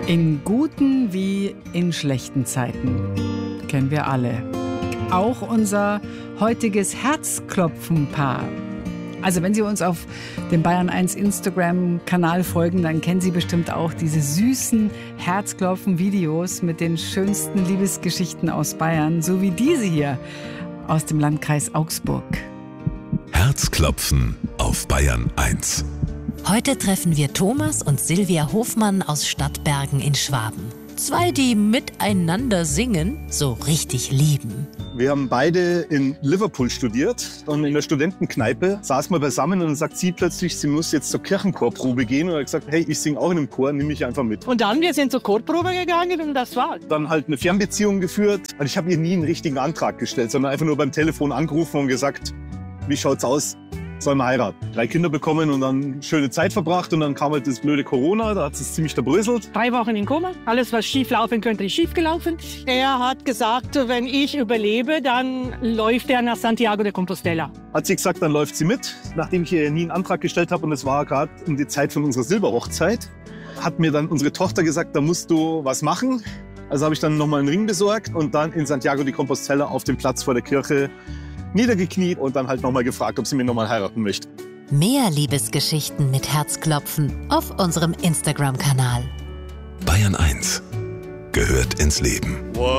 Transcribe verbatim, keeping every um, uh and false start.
In guten wie in schlechten Zeiten. Kennen wir alle. Auch unser heutiges Herzklopfen-Paar. Also wenn Sie uns auf dem Bayern eins Instagram-Kanal folgen, dann kennen Sie bestimmt auch diese süßen Herzklopfen-Videos mit den schönsten Liebesgeschichten aus Bayern, so wie diese hier aus dem Landkreis Augsburg. Herzklopfen auf Bayern eins. Heute treffen wir Thomas und Silvia Hofmann aus Stadtbergen in Schwaben. Zwei, die miteinander singen, so richtig lieben. Wir haben beide in Liverpool studiert und in der Studentenkneipe saßen wir beisammen und dann sagt sie plötzlich, sie muss jetzt zur Kirchenchorprobe gehen und hat gesagt, hey, ich singe auch in einem Chor, nimm mich einfach mit. Und dann, wir sind zur Chorprobe gegangen und das war's. Dann halt eine Fernbeziehung geführt und ich habe ihr nie einen richtigen Antrag gestellt, sondern einfach nur beim Telefon angerufen und gesagt, wie schaut's aus? Sollen wir heiraten? Drei Kinder bekommen und dann schöne Zeit verbracht und dann kam halt das blöde Corona, da hat es ziemlich verbröselt. Drei Wochen in Koma, alles was schief laufen könnte, ist schief gelaufen. Er hat gesagt, wenn ich überlebe, dann läuft er nach Santiago de Compostela. Hat sie gesagt, dann läuft sie mit, nachdem ich ihr nie einen Antrag gestellt habe und es war gerade um die Zeit von unserer Silberhochzeit, hat mir dann unsere Tochter gesagt, da musst du was machen. Also habe ich dann nochmal einen Ring besorgt und dann in Santiago de Compostela auf dem Platz vor der Kirche niedergekniet und dann halt nochmal gefragt, ob sie mich nochmal heiraten möchte. Mehr Liebesgeschichten mit Herzklopfen auf unserem Instagram-Kanal. Bayern eins gehört ins Leben.